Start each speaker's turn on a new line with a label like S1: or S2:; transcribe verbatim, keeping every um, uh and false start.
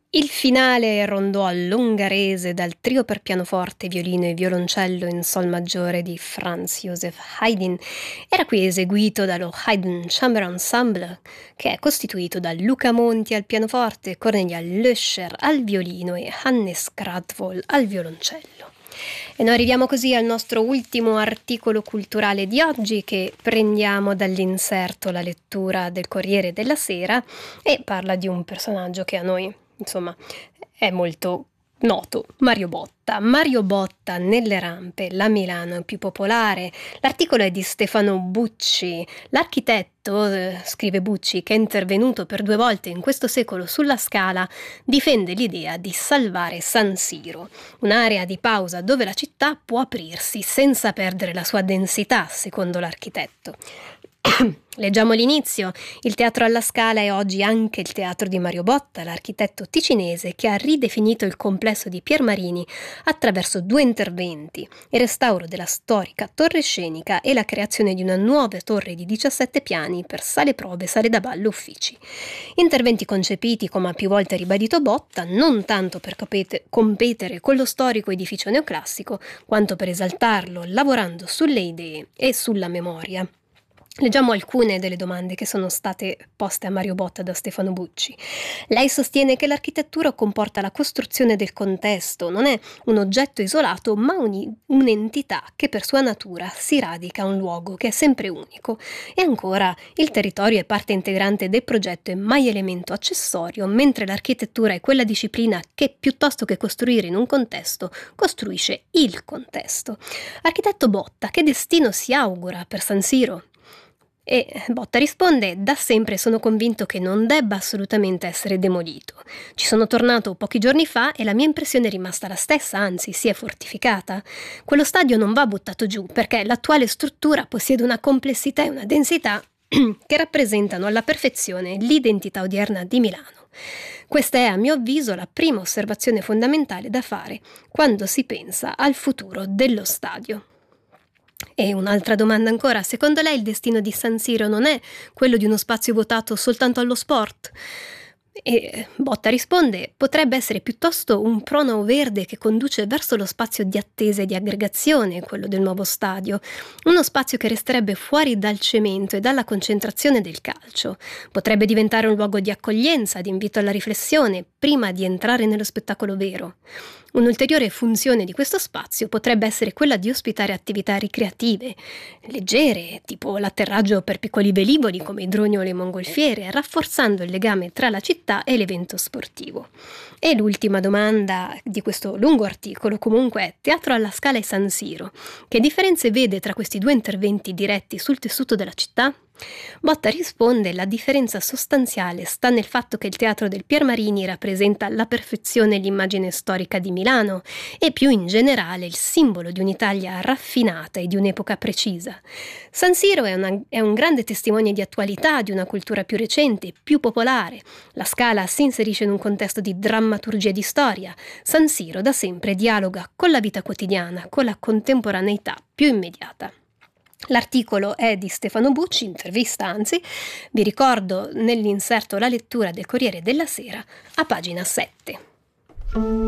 S1: Il finale rondò all'ungherese dal trio per pianoforte, violino e violoncello in sol maggiore di Franz Joseph Haydn era qui eseguito dallo Haydn Chamber Ensemble, che è costituito da Luca Monti al pianoforte, Cornelia Löscher al violino e Hannes Gradvold al violoncello. E noi arriviamo così al nostro ultimo articolo culturale di oggi, che prendiamo dall'inserto La lettura del Corriere della Sera, e parla di un personaggio che a noi, insomma, è molto noto, Mario Botta. Mario Botta nelle rampe, la Milano più popolare. L'articolo è di Stefano Bucci, l'architetto, eh, scrive Bucci, che è intervenuto per due volte in questo secolo sulla Scala, difende l'idea di salvare San Siro, un'area di pausa dove la città può aprirsi senza perdere la sua densità, secondo l'architetto. Leggiamo l'inizio. Il Teatro alla Scala è oggi anche il teatro di Mario Botta, l'architetto ticinese che ha ridefinito il complesso di Pier Marini attraverso due interventi: il restauro della storica torre scenica e la creazione di una nuova torre di diciassette piani per sale prove, sale da ballo, uffici. Interventi concepiti, come ha più volte ribadito Botta, non tanto per capete- competere con lo storico edificio neoclassico, quanto per esaltarlo, lavorando sulle idee e sulla memoria. Leggiamo alcune delle domande che sono state poste a Mario Botta da Stefano Bucci. Lei sostiene che l'architettura comporta la costruzione del contesto, non è un oggetto isolato, ma un, un'entità che per sua natura si radica a un luogo che è sempre unico. E ancora, il territorio è parte integrante del progetto e mai elemento accessorio, mentre l'architettura è quella disciplina che, piuttosto che costruire in un contesto, costruisce il contesto. Architetto Botta, che destino si augura per San Siro? E Botta risponde: da sempre sono convinto che non debba assolutamente essere demolito. Ci sono tornato pochi giorni fa e la mia impressione è rimasta la stessa, anzi si è fortificata. Quello stadio non va buttato giù perché l'attuale struttura possiede una complessità e una densità che rappresentano alla perfezione l'identità odierna di Milano. Questa è, a mio avviso, la prima osservazione fondamentale da fare quando si pensa al futuro dello stadio. E un'altra domanda ancora: secondo lei il destino di San Siro non è quello di uno spazio votato soltanto allo sport? E Botta risponde: potrebbe essere piuttosto un prono verde che conduce verso lo spazio di attesa e di aggregazione, quello del nuovo stadio, uno spazio che resterebbe fuori dal cemento e dalla concentrazione del calcio. Potrebbe diventare un luogo di accoglienza, di invito alla riflessione, prima di entrare nello spettacolo vero. Un'ulteriore funzione di questo spazio potrebbe essere quella di ospitare attività ricreative, leggere, tipo l'atterraggio per piccoli velivoli come i droni o le mongolfiere, rafforzando il legame tra la città e l'evento sportivo. E l'ultima domanda di questo lungo articolo comunque è: Teatro alla Scala e San Siro, che differenze vede tra questi due interventi diretti sul tessuto della città? Botta risponde: la differenza sostanziale sta nel fatto che il teatro del Pier Marini rappresenta alla perfezione l'immagine storica di Milano e più in generale il simbolo di un'Italia raffinata e di un'epoca precisa. San Siro è, una, è un grande testimone di attualità, di una cultura più recente, più popolare. La Scala si inserisce in un contesto di drammaturgia e di storia. San Siro da sempre dialoga con la vita quotidiana, con la contemporaneità più immediata. L'articolo è di Stefano Bucci, intervista anzi, vi ricordo nell'inserto la lettura del Corriere della Sera a pagina sette.